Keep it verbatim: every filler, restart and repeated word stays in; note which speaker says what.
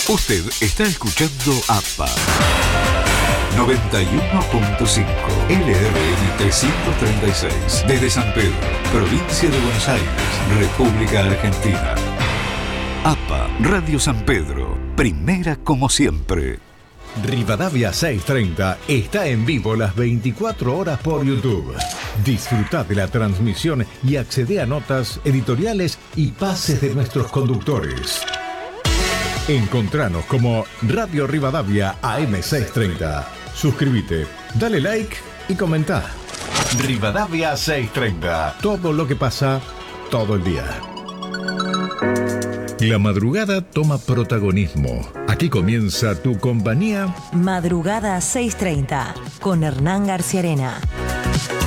Speaker 1: Usted está escuchando APA noventa y uno punto cinco L R M trescientos treinta y seis desde San Pedro, provincia de Buenos Aires, República Argentina. APA Radio San Pedro, primera como siempre.
Speaker 2: Rivadavia seiscientos treinta está en vivo las veinticuatro horas por YouTube. Disfruta de la transmisión y accede a notas, editoriales y pases de nuestros conductores. Encontranos como Radio Rivadavia A M seiscientos treinta. Suscríbete, dale like y comenta. Rivadavia seiscientos treinta. Todo lo que pasa todo el día. La madrugada toma protagonismo. Aquí comienza tu compañía.
Speaker 3: Madrugada seiscientos treinta con Hernán García Arena.